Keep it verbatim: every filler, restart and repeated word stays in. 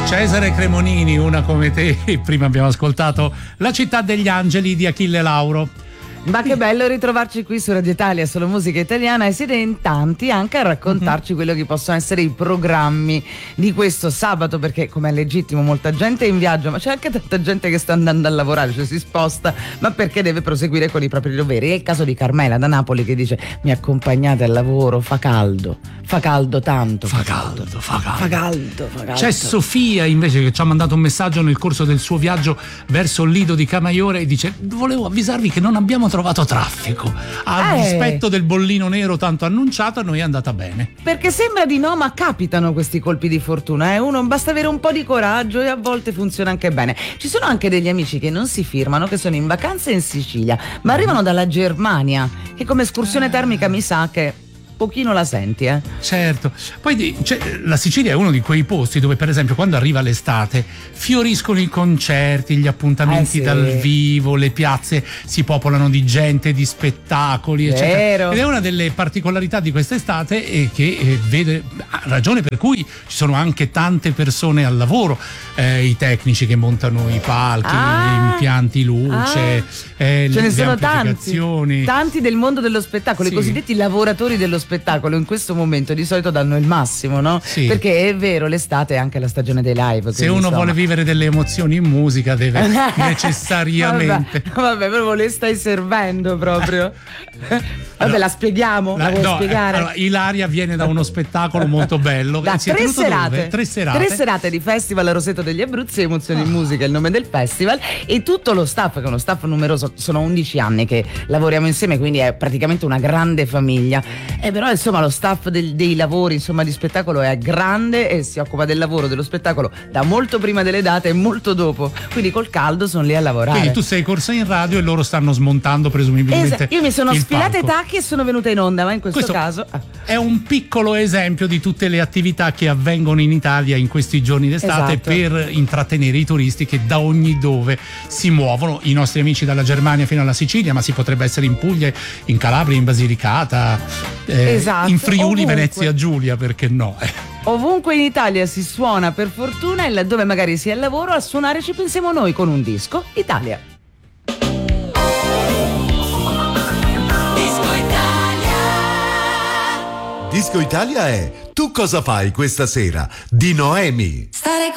Cesare Cremonini, una come te. Prima abbiamo ascoltato La città degli angeli di Achille Lauro. Ma che bello ritrovarci qui su Radio Italia, solo musica italiana, e siete in tanti anche a raccontarci quello che possono essere i programmi di questo sabato, perché come è legittimo molta gente è in viaggio, ma c'è anche tanta gente che sta andando a lavorare, cioè si sposta, ma perché deve proseguire con i propri doveri. È il caso di Carmela da Napoli che dice: mi accompagnate al lavoro, fa caldo, fa caldo tanto, fa, fa caldo, caldo, fa caldo, fa caldo, fa caldo. C'è Sofia invece che ci ha mandato un messaggio nel corso del suo viaggio verso il Lido di Camaiore e dice: volevo avvisarvi che non abbiamo trovato traffico a eh. dispetto del bollino nero tanto annunciato, a noi è andata bene, perché sembra di no, ma capitano questi colpi di fortuna, eh? Uno basta avere un po' di coraggio e a volte funziona anche bene. Ci sono anche degli amici che non si firmano, che sono in vacanza in Sicilia ma arrivano dalla Germania, che come escursione termica mi sa che pochino la senti, eh? Certo. Poi cioè, la Sicilia è uno di quei posti dove, per esempio, quando arriva l'estate fioriscono i concerti, gli appuntamenti eh sì. dal vivo, le piazze si popolano di gente, di spettacoli, eccetera. Vero. Ed è una delle particolarità di quest'estate e che eh, vede ragione per cui ci sono anche tante persone al lavoro, eh, i tecnici che montano i palchi, ah, gli impianti luce, ah, eh, ce le ne sono amplificazioni. tanti, tanti del mondo dello spettacolo, sì. I cosiddetti lavoratori dello spettacolo. spettacolo in questo momento di solito danno il massimo, no? Sì. Perché è vero, l'estate è anche la stagione dei live. Se uno insomma. vuole vivere delle emozioni in musica deve necessariamente. Vabbè, vabbè, proprio le stai servendo proprio. Vabbè, allora, la spieghiamo? La, la vuoi no, spiegare? Allora, Ilaria viene da uno spettacolo molto bello. Da si è tre serate, dove? tre serate. Tre serate di Festival a Roseto degli Abruzzi, Emozioni in Musica è il nome del festival, e tutto lo staff, che è uno staff numeroso, sono undici anni che lavoriamo insieme, quindi è praticamente una grande famiglia. E però insomma lo staff del, dei lavori insomma di spettacolo è grande e si occupa del lavoro dello spettacolo da molto prima delle date e molto dopo, quindi col caldo sono lì a lavorare. Quindi tu sei corsa in radio e loro stanno smontando presumibilmente. Esatto. Io mi sono sfilata i palco. tacchi e sono venuta in onda, ma in questo, questo caso ah. è un piccolo esempio di tutte le attività che avvengono in Italia in questi giorni d'estate, esatto. per intrattenere i turisti che da ogni dove si muovono, i nostri amici dalla Germania fino alla Sicilia, ma si potrebbe essere in Puglia, in Calabria, in Basilicata, eh, esatto. in Friuli, ovunque. Venezia Giulia, perché no? Ovunque in Italia si suona, per fortuna, e laddove magari si è al lavoro, a suonare ci pensiamo noi con un disco Italia. Disco Italia. Disco Italia è Tu cosa fai questa sera di Noemi. Stare